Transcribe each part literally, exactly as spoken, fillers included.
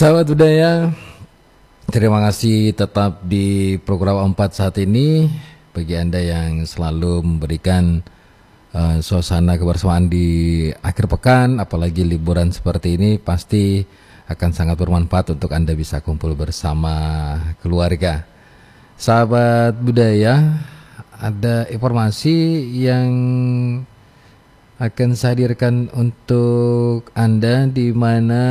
Sahabat budaya, terima kasih tetap di program empat saat ini. Bagi Anda yang selalu memberikan uh, suasana kebersamaan di akhir pekan, apalagi liburan seperti ini, pasti akan sangat bermanfaat untuk Anda bisa kumpul bersama keluarga. Sahabat budaya, ada informasi yang akan saya hadirkan untuk Anda, di mana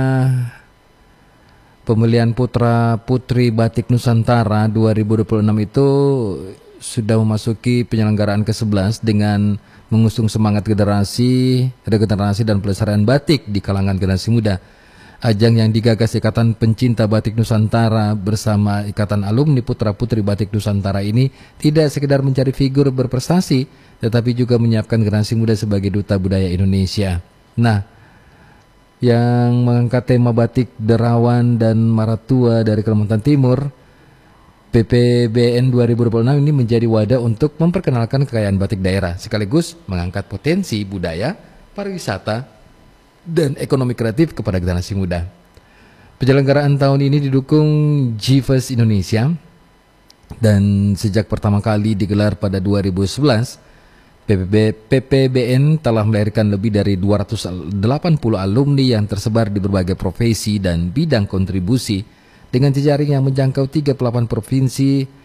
pemilihan Putra Putri Batik Nusantara dua ribu dua puluh enam itu sudah memasuki penyelenggaraan ke sebelas dengan mengusung semangat generasi, regenerasi dan pelestarian batik di kalangan generasi muda. Ajang yang digagas Ikatan Pencinta Batik Nusantara bersama Ikatan Alumni Putra Putri Batik Nusantara ini tidak sekedar mencari figur berprestasi, tetapi juga menyiapkan generasi muda sebagai duta budaya Indonesia. Nah, yang mengangkat tema batik Derawan dan Maratua dari Kalimantan Timur, P P B N dua ribu dua puluh enam ini menjadi wadah untuk memperkenalkan kekayaan batik daerah, sekaligus mengangkat potensi budaya, pariwisata, dan ekonomi kreatif kepada generasi muda. Penyelenggaraan tahun ini didukung G-Fest Indonesia, dan sejak pertama kali digelar pada dua ribu sebelas, P P B N telah melahirkan lebih dari dua ratus delapan puluh alumni yang tersebar di berbagai profesi dan bidang kontribusi dengan jejaring yang menjangkau tiga puluh delapan provinsi